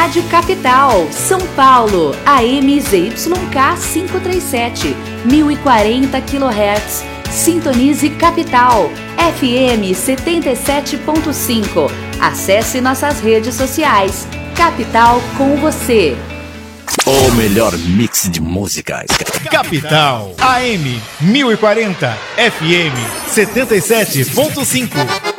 Rádio Capital, São Paulo, AM ZYK 537, 1040 kHz. Sintonize Capital, FM 77.5. Acesse nossas redes sociais. Capital com você. O melhor mix de músicas. Capital, AM 1040, FM 77.5.